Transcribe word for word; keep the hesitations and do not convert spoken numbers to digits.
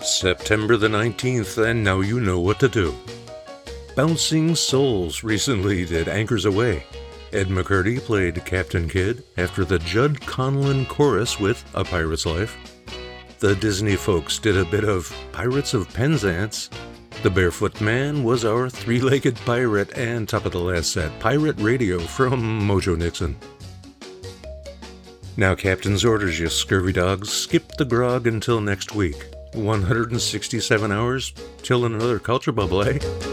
September the nineteenth, and now you know what to do. Bouncing Souls recently did Anchors Aweigh. Ed McCurdy played Captain Kidd after the Judd Conlon chorus with A Pirate's Life. The Disney folks did a bit of Pirates of Penzance. The Barefoot Man was our three-legged pirate, and top of the last set, Pirate Radio from Mojo Nixon. Now, Captain's orders, you scurvy dogs. Skip the grog until next week. one hundred sixty-seven hours till another culture bubble, eh?